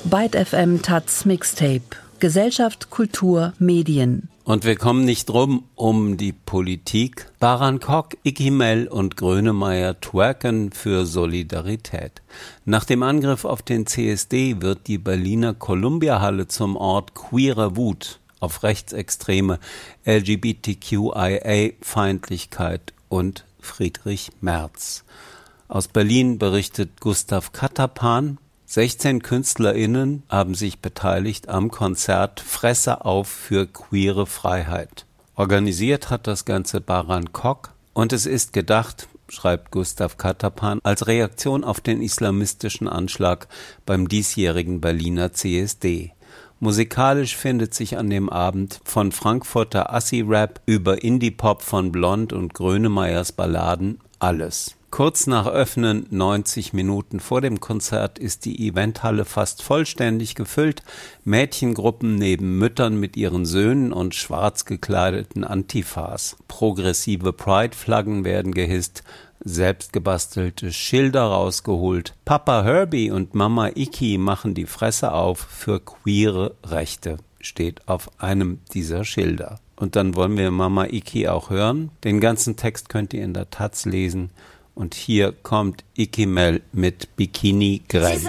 Byte FM Taz Mixtape. Gesellschaft, Kultur, Medien. Und wir kommen nicht drum um die Politik. Baran Kok, Iki Mel und Grönemeyer twerken für Solidarität. Nach dem Angriff auf den CSD wird die Berliner Columbia-Halle zum Ort queerer Wut auf rechtsextreme LGBTQIA-Feindlichkeit und Friedrich Merz. Aus Berlin berichtet Gustav Katapan. 16 KünstlerInnen haben sich beteiligt am Konzert Fresse auf für queere Freiheit. Organisiert hat das Ganze Baran Kok und es ist gedacht, schreibt Gustav Katapan, als Reaktion auf den islamistischen Anschlag beim diesjährigen Berliner CSD. Musikalisch findet sich an dem Abend von Frankfurter Assi-Rap über Indie-Pop von Blond und Grönemeyers Balladen alles. Kurz nach Öffnen, 90 Minuten vor dem Konzert, ist die Eventhalle fast vollständig gefüllt. Mädchengruppen neben Müttern mit ihren Söhnen und schwarz gekleideten Antifas. Progressive Pride-Flaggen werden gehisst, selbstgebastelte Schilder rausgeholt. Papa Herbie und Mama Iki machen die Fresse auf für queere Rechte, steht auf einem dieser Schilder. Und dann wollen wir Mama Iki auch hören. Den ganzen Text könnt ihr in der Taz lesen. Und hier kommt Iki Mel mit Bikini Grell.